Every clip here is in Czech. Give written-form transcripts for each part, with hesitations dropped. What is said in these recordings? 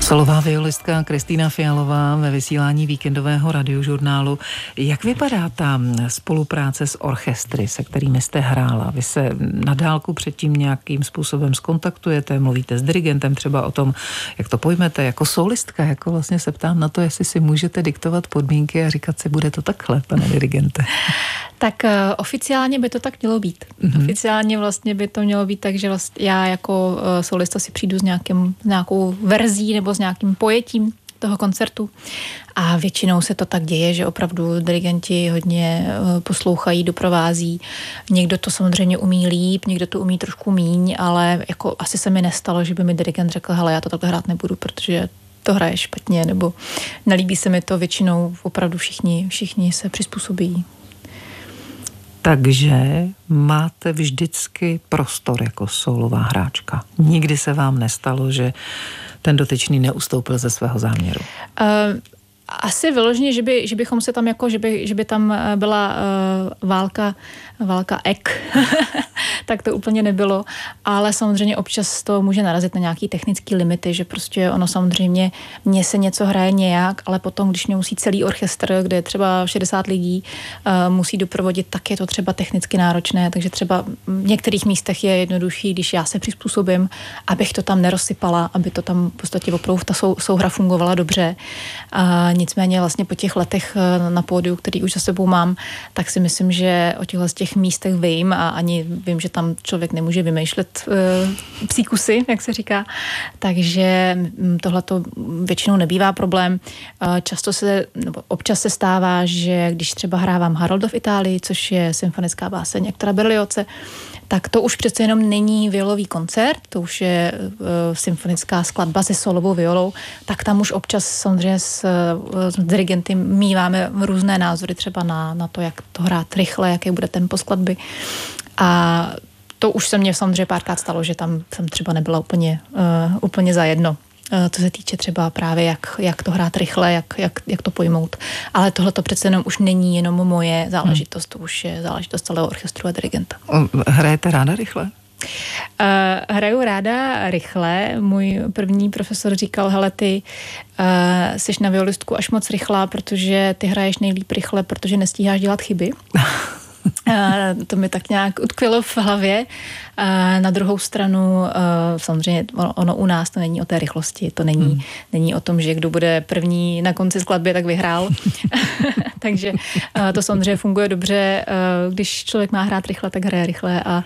Solová violistka Kristýna Fialová ve vysílání víkendového radiožurnálu. Jak vypadá ta spolupráce s orchestry, se kterými jste hrála? Vy se na dálku předtím nějakým způsobem zkontaktujete, mluvíte s dirigentem třeba o tom, jak to pojmete jako solistka, jako vlastně se ptám na to, jestli si můžete diktovat podmínky a říkat si, bude to takhle, pane dirigente. Tak oficiálně by to tak mělo být. Oficiálně vlastně by to mělo být tak, že vlastně já jako solista si přijdu s nějakou verzí nebo s nějakým pojetím toho koncertu a většinou se to tak děje, že opravdu dirigenti hodně poslouchají, doprovází. Někdo to samozřejmě umí líp, někdo to umí trošku míň, ale jako asi se mi nestalo, že by mi dirigent řekl, hele, já to takhle hrát nebudu, protože to hraje špatně, nebo nelíbí se mi to, většinou opravdu všichni se přizpůsobí. Takže máte vždycky prostor jako sólová hráčka. Nikdy se vám nestalo, že ten dotyčný neustoupil ze svého záměru? Asi vyloženě, že bychom se tam jako, že by tam byla válka ek, tak to úplně nebylo, ale samozřejmě občas to může narazit na nějaký technický limity, že prostě ono samozřejmě mně se něco hraje nějak, ale potom, když mě musí celý orchestr, kde je třeba 60 lidí, musí doprovodit, tak je to třeba technicky náročné, takže třeba v některých místech je jednodušší, když já se přizpůsobím, abych to tam nerozsypala, aby to tam v podstatě opravdu ta souhra fungovala dobře. Nicméně vlastně po těch letech na pódiu, který už za sebou mám, tak si myslím, že o těch místech vím a ani vím, že tam člověk nemůže vymýšlet psí kusy, jak se říká. Takže tohle to většinou nebývá problém. Občas se stává, že když třeba hrávám Haroldo v Itálii, což je symfonická báseň Hectora Berlioze, tak to už přece jenom není violový koncert, to už je symfonická skladba se solovou violou, tak tam už občas samozřejmě s dirigenty míváme různé názory třeba na to, jak to hrát rychle, jaké bude tempo skladby. A to už se mně samozřejmě párkrát stalo, že tam jsem třeba nebyla úplně zajedno. Co se týče třeba právě, jak to hrát rychle, jak to pojmout. Ale tohle to přece jenom už není jenom moje záležitost, to už je záležitost celého orchestru a dirigenta. Hrajete ráda rychle? Hraju ráda rychle. Můj první profesor říkal, hele, ty jsi na violistku až moc rychlá, protože ty hraješ nejlíp rychle, protože nestíháš dělat chyby. To mi tak nějak utkvělo v hlavě. Na druhou stranu, samozřejmě ono u nás to není o té rychlosti, to není o tom, že kdo bude první na konci skladby, tak vyhrál. Takže to samozřejmě dobře. Když člověk má hrát rychle, tak hraje rychle a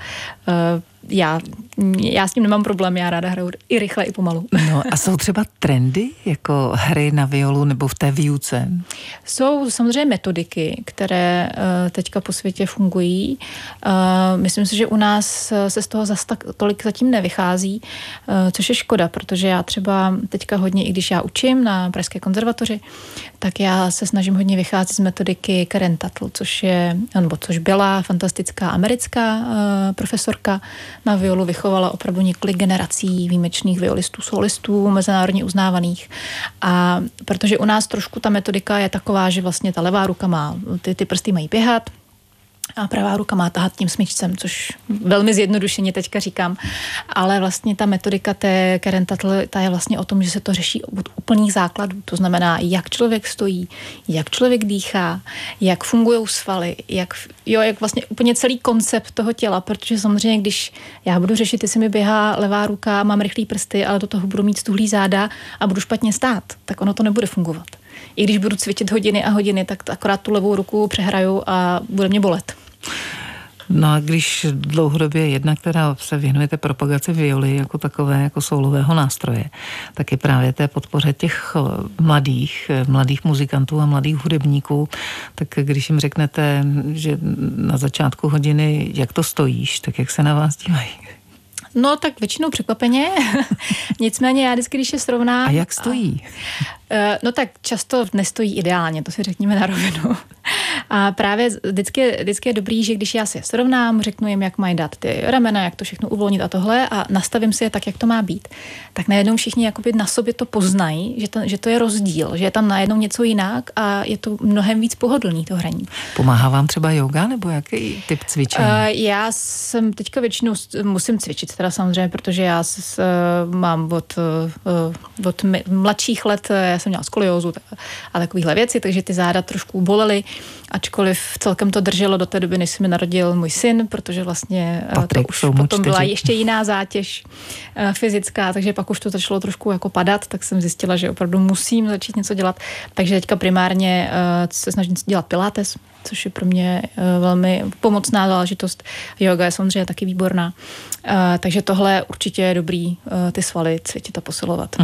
já s tím nemám problém, já ráda hraju i rychle, i pomalu. No a jsou třeba trendy jako hry na violu nebo v té výuce? Jsou samozřejmě metodiky, které teďka po světě fungují. Myslím si, že u nás se z toho zas tak tolik zatím nevychází, což je škoda, protože já třeba teďka hodně, i když já učím na Pražské konzervatoři, tak já se snažím hodně vycházet z metodiky Karen Tuttle, což byla fantastická americká profesorka na violu, vychovala opravdu několik generací výjimečných violistů, solistů, mezinárodně uznávaných. A protože u nás trošku ta metodika je taková, že vlastně ta levá ruka má, ty prsty mají běhat, a pravá ruka má tahat tím smyčcem, což velmi zjednodušeně teďka říkám. Ale vlastně ta metodika té Karen Tuttle, ta je vlastně o tom, že se to řeší od úplných základů. To znamená, jak člověk stojí, jak člověk dýchá, jak fungují svaly, jak vlastně úplně celý koncept toho těla, protože samozřejmě, když já budu řešit, jestli mi běhá levá ruka, mám rychlý prsty, ale do toho budu mít stuhlý záda a budu špatně stát, tak ono to nebude fungovat. I když budu cvičit hodiny a hodiny, tak akorát tu levou ruku přehraju a bude mě bolet. No a když dlouhodobě jedna, která se věnujete propagaci violy jako takové, jako soulového nástroje, tak je právě té podpoře těch mladých muzikantů a mladých hudebníků, tak když jim řeknete, že na začátku hodiny, jak to stojíš, tak jak se na vás dívají? No tak většinou překvapeně, nicméně já vždycky, když je srovnám... A jak stojí? No tak často nestojí ideálně, to si řekněme na rovinu. A právě vždycky je dobrý, že když já si je srovnám, řeknu jim, jak mají dát ty ramena, jak to všechno uvolnit a tohle a nastavím si je tak, jak to má být, tak najednou všichni jakoby na sobě to poznají, že to je rozdíl, že je tam najednou něco jinak a je to mnohem víc pohodlný to hraní. Pomáhá vám třeba yoga nebo jaký typ cvičení? Já jsem teďka většinou musím cvičit teda samozřejmě, protože já mám od mladších let, já jsem měla skoliózu a takovýhle věci, takže ty záda trošku bolely, ačkoliv celkem to drželo do té doby, než se mi narodil můj syn, protože vlastně Patrik, to už potom byla ještě jiná zátěž fyzická, takže pak už to začalo trošku jako padat, tak jsem zjistila, že opravdu musím začít něco dělat, takže teďka primárně se snažím dělat pilates, což je pro mě velmi pomocná záležitost. Yoga je samozřejmě taky výborná. Takže tohle určitě je dobrý ty svaly cvičit a posilovat.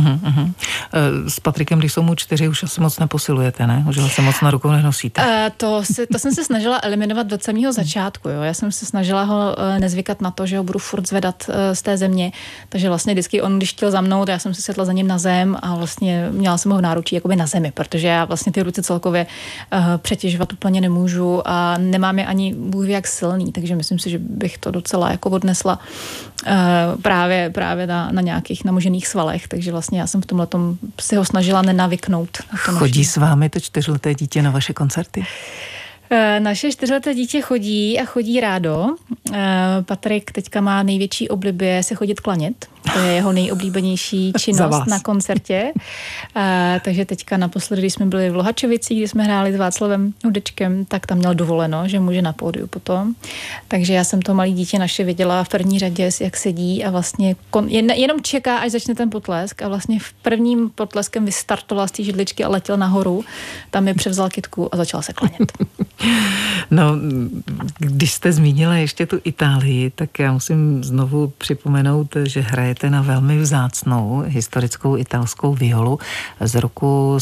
S Patrikem, když jsou mu 4, už asi moc neposilujete, ne? Už ho se moc na rukou nenosíte. To jsem se snažila eliminovat od samého začátku. Jo. Já jsem se snažila ho nezvykat na to, že ho budu furt zvedat z té země. Takže vlastně vždycky on, když chtěl za mnou, já jsem si sedla za ním na zem a vlastně měla jsem ho v náručí jakoby na zemi, protože já vlastně ty ruce celkově přetěžovat úplně nemůžu a nemám je ani bůh ví jak silný, takže myslím si, že bych to docela jako odnesla právě na nějakých namožených svalech, takže vlastně já jsem v tomhletom si ho snažila nenavyknout. Chodí s vámi to 4leté dítě na vaše koncerty? Naše 4leté dítě chodí a chodí rádo. Patrik teďka má největší oblibě se chodit klanět. To je jeho nejoblíbenější činnost na koncertě. Takže teďka naposledy, když jsme byli v Lohačovicích, kde jsme hráli s Václavem Hudečkem, tak tam měl dovoleno, že může na pódiu potom. Takže já jsem to malé dítě naše viděla v první řadě, jak sedí a vlastně jenom čeká, až začne ten potlesk a vlastně v prvním potleskem vystartoval z té židličky a letěl nahoru. Tam mi převzal kytku a začal se klanět. No, když jste zmínila ještě tu Itálii, tak já musím znovu připomenout, že hrajete na velmi vzácnou historickou italskou violu z roku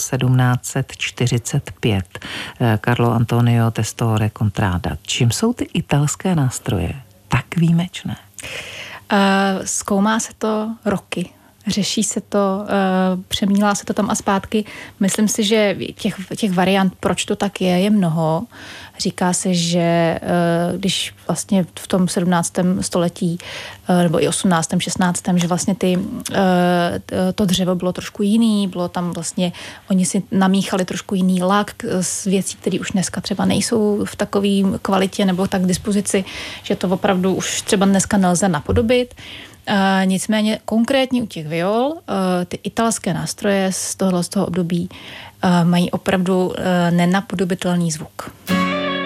1745. Carlo Antonio Testore Contrada. Čím jsou ty italské nástroje tak výjimečné? Zkoumá se to roky. Řeší se to, přemílá se to tam a zpátky. Myslím si, že těch variant, proč to tak je mnoho. Říká se, že když vlastně v tom 17. století nebo i 18., 16., že vlastně to dřevo bylo trošku jiný, bylo tam vlastně, oni si namíchali trošku jiný lak z věcí, které už dneska třeba nejsou v takové kvalitě nebo tak k dispozici, že to opravdu už třeba dneska nelze napodobit. Nicméně konkrétně u těch viol ty italské nástroje z toho období mají opravdu nenapodobitelný zvuk.